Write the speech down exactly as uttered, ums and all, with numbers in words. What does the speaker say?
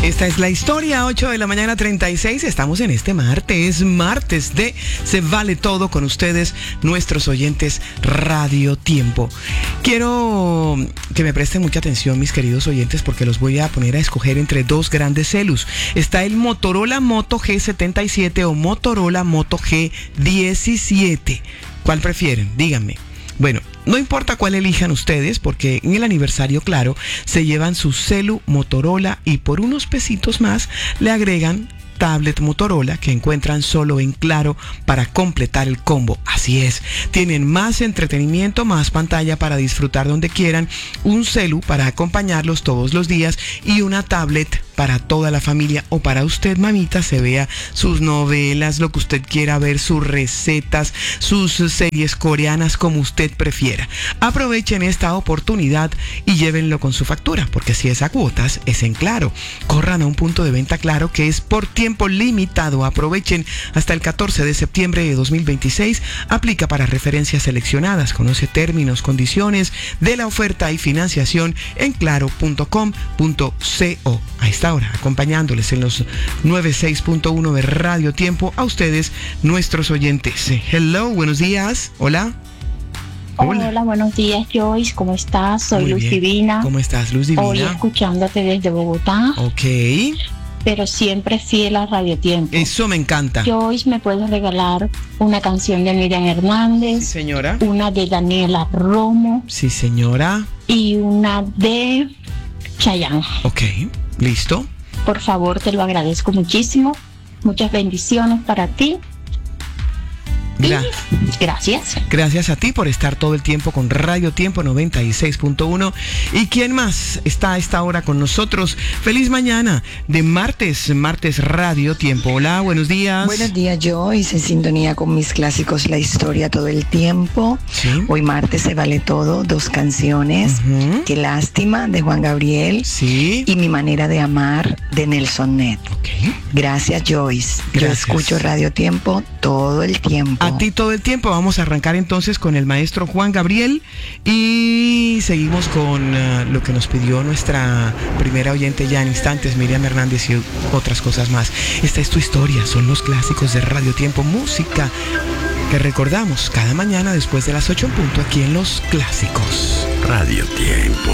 Esta es la historia, ocho de la mañana, treinta y seis. Estamos en este martes, martes de Se Vale Todo con ustedes, nuestros oyentes Radio Tiempo. Quiero que me presten mucha atención, mis queridos oyentes, porque los voy a poner a escoger entre dos grandes celus. Está el Motorola Moto G setenta y siete o Motorola Moto G diecisiete. ¿Cuál prefieren? Díganme. Bueno, no importa cuál elijan ustedes, porque en el aniversario, claro, se llevan su celu Motorola y por unos pesitos más le agregan tablet Motorola que encuentran solo en Claro para completar el combo. Así es, tienen más entretenimiento, más pantalla para disfrutar donde quieran, un celu para acompañarlos todos los días y una tablet para toda la familia, o para usted, mamita, se vea sus novelas, lo que usted quiera ver, sus recetas, sus series coreanas, como usted prefiera. Aprovechen esta oportunidad y llévenlo con su factura, porque si es a cuotas, es en Claro. Corran a un punto de venta Claro que es por tiempo limitado. Aprovechen hasta el catorce de septiembre de dos mil veintiséis. Aplica para referencias seleccionadas. Conoce términos, condiciones de la oferta y financiación en claro punto com punto co. Ahí está. Ahora, acompañándoles en los noventa y seis punto uno de Radio Tiempo, a ustedes, nuestros oyentes. Hello, buenos días. Hola. Hola, Hola buenos días, Joyce. ¿Cómo estás? Soy Muy Luz bien. Divina. ¿Cómo estás, Luz Divina? Hoy escuchándote desde Bogotá. Ok. Pero siempre fiel a Radio Tiempo. Eso me encanta. Joyce, ¿me puedes regalar una canción de Miriam Hernández? Sí, señora. Una de Daniela Romo. Sí, señora. Y una de Chayanne. Ok. ¿Listo? Por favor, te lo agradezco muchísimo. Muchas bendiciones para ti. Gra- Gracias. Gracias a ti por estar todo el tiempo con Radio Tiempo noventa y seis punto uno. ¿Y quién más está a esta hora con nosotros? Feliz mañana de martes, martes Radio Tiempo. Hola, buenos días. Buenos días, Joyce, en sintonía con mis clásicos, la historia todo el tiempo. Sí. Hoy martes Se Vale Todo, dos canciones. Uh-huh. Qué lástima, de Juan Gabriel. Sí. Y Mi Manera de Amar, de Nelson Ned. Ok. Gracias, Joyce. Gracias. Yo escucho Radio Tiempo todo el tiempo. A ti todo el tiempo. Vamos a arrancar entonces con el maestro Juan Gabriel y seguimos con uh, lo que nos pidió nuestra primera oyente ya en instantes, Miriam Hernández, y otras cosas más. Esta es tu historia, son los clásicos de Radio Tiempo, música que recordamos cada mañana después de las ocho en punto aquí en Los Clásicos. Radio Tiempo.